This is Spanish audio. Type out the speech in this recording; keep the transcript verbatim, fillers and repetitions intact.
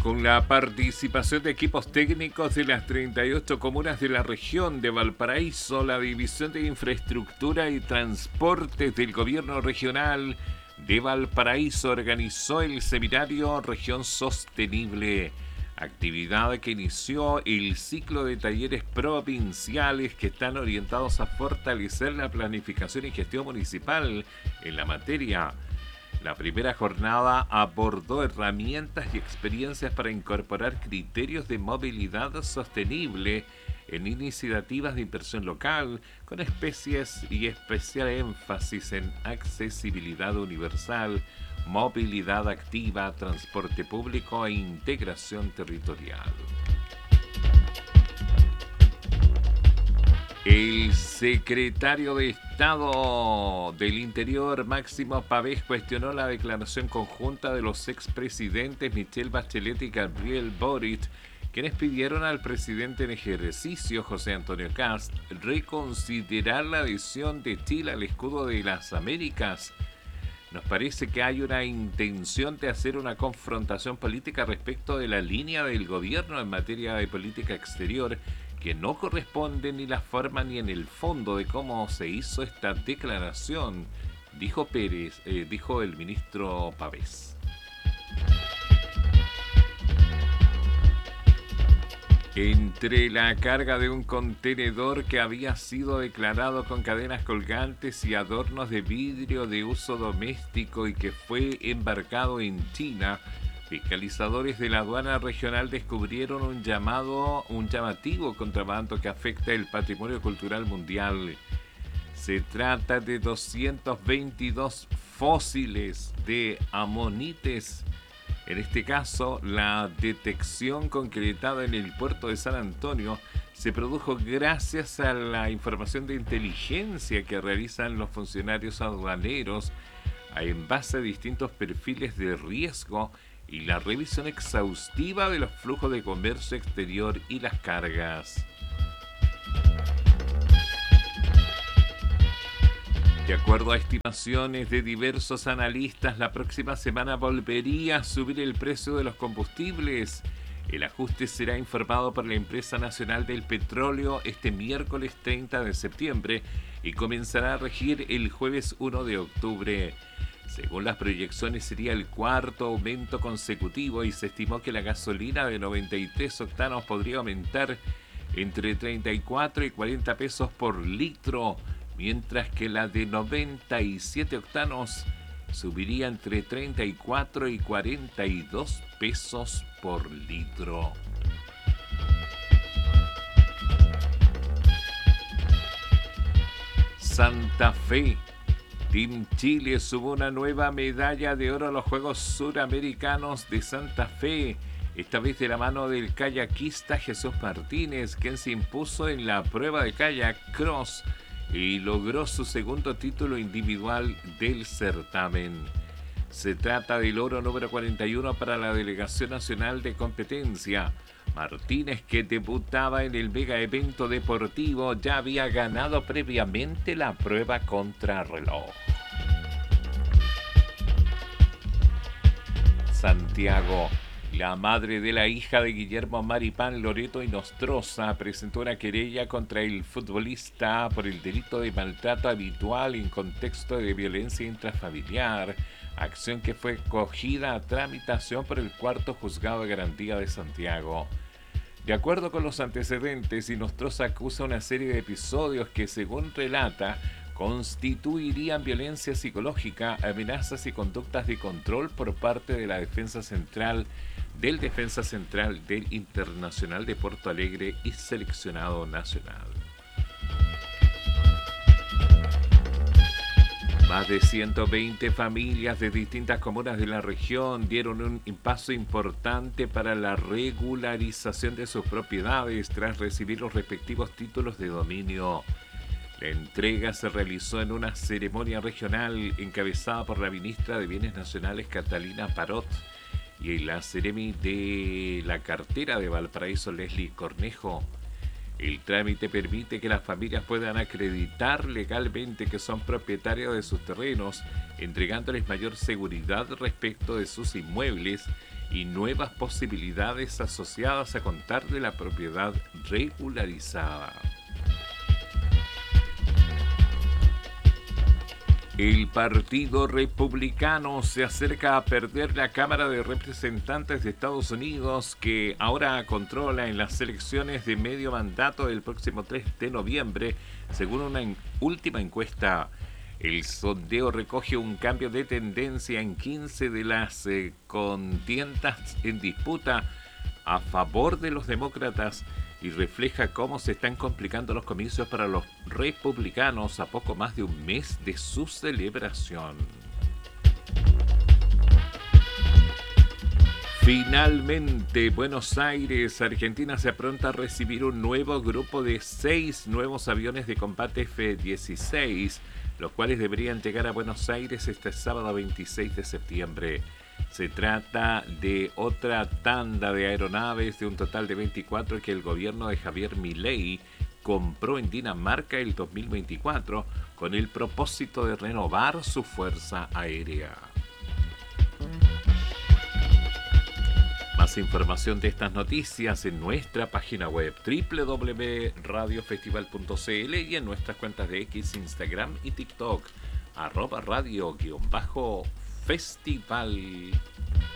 Con la participación de equipos técnicos de las treinta y ocho comunas de la región de Valparaíso, la División de Infraestructura y Transportes del Gobierno Regional de Valparaíso organizó el seminario Región Sostenible, actividad que inició el ciclo de talleres provinciales que están orientados a fortalecer la planificación y gestión municipal en la materia. La primera jornada abordó herramientas y experiencias para incorporar criterios de movilidad sostenible en iniciativas de inversión local, con especies y especial énfasis en accesibilidad universal, movilidad activa, transporte público e integración territorial. El secretario de Estado del Interior, Máximo Pavés, cuestionó la declaración conjunta de los expresidentes Michelle Bachelet y Gabriel Boric, quienes pidieron al presidente en ejercicio, José Antonio Kast, reconsiderar la adhesión de Chile al escudo de las Américas. Nos parece que hay una intención de hacer una confrontación política respecto de la línea del gobierno en materia de política exterior, que no corresponde ni la forma ni en el fondo de cómo se hizo esta declaración, dijo Pérez, eh, dijo el ministro Pavés. Entre la carga de un contenedor que había sido declarado con cadenas colgantes y adornos de vidrio de uso doméstico y que fue embarcado en China, fiscalizadores de la aduana regional descubrieron un llamado, un llamativo contrabando que afecta el patrimonio cultural mundial. Se trata de doscientos veintidós fósiles de amonites. En este caso, la detección concretada en el puerto de San Antonio se produjo gracias a la información de inteligencia que realizan los funcionarios aduaneros en base a distintos perfiles de riesgo y la revisión exhaustiva de los flujos de comercio exterior y las cargas. De acuerdo a estimaciones de diversos analistas, la próxima semana volvería a subir el precio de los combustibles. El ajuste será informado por la Empresa Nacional del Petróleo este miércoles treinta de septiembre y comenzará a regir el jueves primero de octubre. Según las proyecciones, sería el cuarto aumento consecutivo y se estimó que la gasolina de noventa y tres octanos podría aumentar entre treinta y cuatro y cuarenta pesos por litro, mientras que la de noventa y siete octanos subiría entre treinta y cuatro y cuarenta y dos pesos por litro. Santa Fe. Team Chile sumó una nueva medalla de oro a los Juegos Suramericanos de Santa Fe, esta vez de la mano del kayakista Jesús Martínez, quien se impuso en la prueba de kayak cross y logró su segundo título individual del certamen. Se trata del oro número cuarenta y uno para la Delegación Nacional de Competencia. Martínez, que debutaba en el mega evento deportivo, ya había ganado previamente la prueba contrarreloj. Santiago. La madre de la hija de Guillermo Maripán, Loreto Inostroza, presentó una querella contra el futbolista por el delito de maltrato habitual en contexto de violencia intrafamiliar, acción que fue cogida a tramitación por el cuarto juzgado de garantía de Santiago. De acuerdo con los antecedentes, Inostroza acusa una serie de episodios que, según relata, constituirían violencia psicológica, amenazas y conductas de control por parte de la defensa central, del defensa central del Internacional de Porto Alegre y seleccionado nacional. Más de ciento veinte familias de distintas comunas de la región dieron un paso importante para la regularización de sus propiedades tras recibir los respectivos títulos de dominio. La entrega se realizó en una ceremonia regional encabezada por la ministra de Bienes Nacionales, Catalina Parot, y la seremi de la cartera de Valparaíso, Leslie Cornejo. El trámite permite que las familias puedan acreditar legalmente que son propietarios de sus terrenos, entregándoles mayor seguridad respecto de sus inmuebles y nuevas posibilidades asociadas a contar de la propiedad regularizada. El Partido Republicano se acerca a perder la Cámara de Representantes de Estados Unidos, que ahora controla en las elecciones de medio mandato del próximo tres de noviembre, según una en- última encuesta. El sondeo recoge un cambio de tendencia en quince de las eh, contiendas en disputa a favor de los demócratas y refleja cómo se están complicando los comicios para los republicanos a poco más de un mes de su celebración. Finalmente, Buenos Aires, Argentina se apronta a recibir un nuevo grupo de seis nuevos aviones de combate F dieciséis, los cuales deberían llegar a Buenos Aires este sábado veintiséis de septiembre. Se trata de otra tanda de aeronaves de un total de veinticuatro que el gobierno de Javier Milei compró en Dinamarca el dos mil veinticuatro con el propósito de renovar su fuerza aérea. Más información de estas noticias en nuestra página web doble u doble u doble u punto radio festival punto c l y en nuestras cuentas de X, Instagram y TikTok, arroba radio-festival.